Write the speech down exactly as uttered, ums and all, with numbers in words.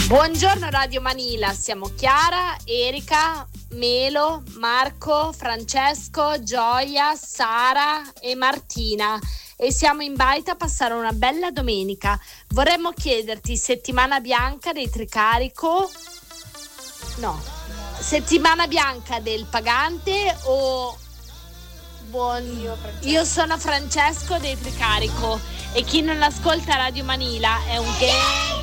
Buongiorno Radio Manila, siamo Chiara, Erika, Melo, Marco, Francesco, Gioia, Sara e Martina e siamo in baita a passare una bella domenica. Vorremmo chiederti settimana bianca dei Tricarico, no, settimana bianca del Pagante o buon... io, io sono Francesco dei Tricarico e chi non ascolta Radio Manila è un gay.